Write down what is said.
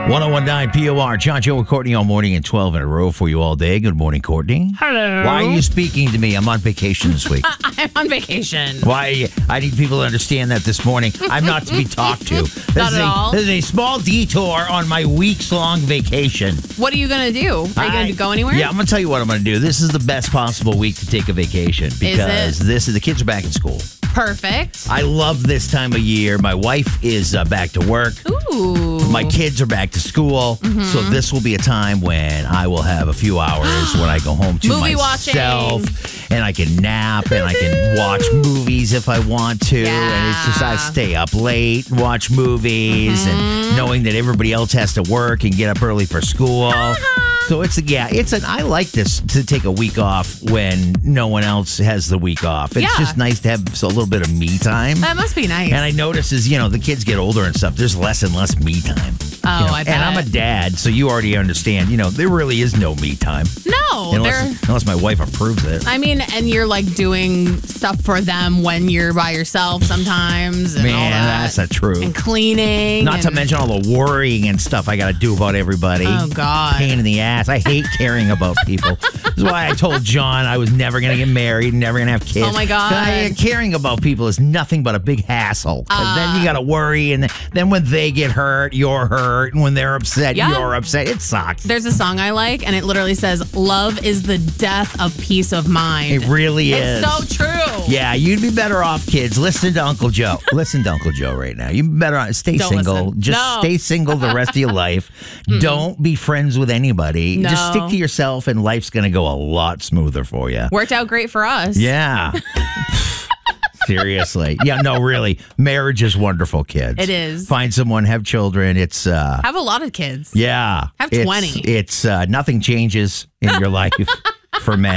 1019 POR, John, Joe, and Courtney all morning and 12 in a row for you all day. Good morning, Courtney. Hello. Why are you speaking to me? I'm on vacation this week. I'm on vacation. Why? I need people to understand that this morning. I'm not to be talked to. Not at all. This is a small detour on my weeks-long vacation. What are you going to do? Are you going to go anywhere? Yeah, I'm going to tell you what I'm going to do. This is the best possible week to take a vacation because the kids are back in school. Perfect. I love this time of year. My wife is back to work. Ooh. My kids are back to school. So this will be a time when I will have a few hours when I go home to Movie myself. watching. And I can nap and I can watch movies if I want to. Yeah. And it's just I stay up late, watch movies, and knowing that everybody else has to work and get up early for school. So I like this to take a week off when no one else has the week off. It's just nice to have a little bit of me time. That must be nice. And I notice as, the kids get older and stuff, there's less and less me time. Oh, I bet. And I'm a dad, so you already understand, there really is no me time. No. Unless my wife approves it. I mean, and you're like doing stuff for them when you're by yourself sometimes. And Man, all that. that's not true. And cleaning. Not to mention all the worrying and stuff I got to do about everybody. Oh, God. Pain in the ass. I hate caring about people. This is why I told John I was never going to get married, never going to have kids. Oh, my God. Caring about people is nothing but a big hassle. And then you got to worry, and then when they get hurt, you're hurt. And when they're upset, you're upset. It sucks. There's a song I like, and it literally says, "Love is the death of peace of mind." It really is. It's so true. Yeah, you'd be better off, kids. Listen to Uncle Joe. Listen to Uncle Joe right now. You'd be better off. Stay Don't single. listen. Just No. stay single the rest of your life. Don't be friends with anybody. No. Just stick to yourself, and life's going to go a lot smoother for you. Worked out great for us. Yeah. Seriously. Yeah, no, really. Marriage is wonderful, kids. It is. Find someone, have children. It's Have a lot of kids. yeah. Have 20. It's nothing changes in your life for men.